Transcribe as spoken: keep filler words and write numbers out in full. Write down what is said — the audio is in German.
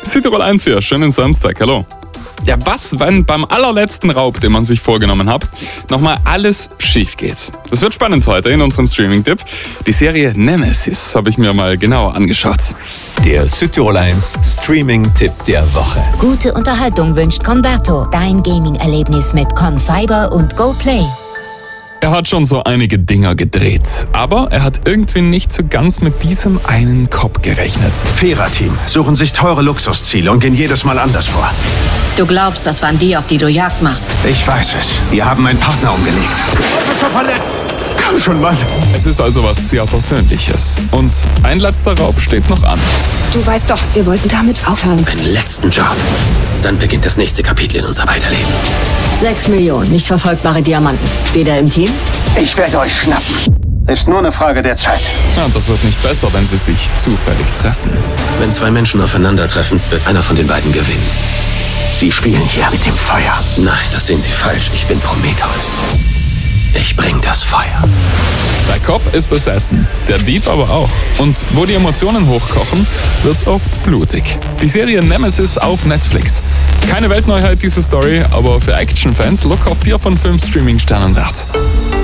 Südtirol eins hier, schönen Samstag, hallo. Ja, was, wenn beim allerletzten Raub, den man sich vorgenommen hat, nochmal alles schief geht? Das wird spannend heute in unserem Streaming-Tipp. Die Serie Nemesis habe ich mir mal genauer angeschaut. Der Südtirol eins Streaming-Tipp der Woche. Gute Unterhaltung wünscht Converto, dein Gaming-Erlebnis mit Confiber und GoPlay. Er hat schon so einige Dinger gedreht, aber er hat irgendwie nicht so ganz mit diesem einen Cop gerechnet. Viererteam suchen sich teure Luxusziele und gehen jedes Mal anders vor. Du glaubst, das waren die, auf die du Jagd machst? Ich weiß es. Die haben meinen Partner umgelegt. Ich bin verletzt. Komm schon, Mann. Es ist also was sehr Persönliches. Und ein letzter Raub steht noch an. Du weißt doch, wir wollten damit aufhören. Einen letzten Job. Dann beginnt das nächste Kapitel in unser Weiterleben. Sechs Millionen nicht verfolgbare Diamanten. Wieder im Team? Ich werde euch schnappen. Ist nur eine Frage der Zeit. Ja, und das wird nicht besser, wenn sie sich zufällig treffen. Wenn zwei Menschen aufeinandertreffen, wird einer von den beiden gewinnen. Sie spielen hier mit dem Feuer. Nein, das sehen Sie falsch. Ich bin Prometheus. Ich bring das Feuer. Der Cop ist besessen, der Dieb aber auch. Und wo die Emotionen hochkochen, wird's oft blutig. Die Serie Nemesis auf Netflix. Keine Weltneuheit, diese Story, aber für Actionfans locker vier von fünf Streaming-Sternen wert.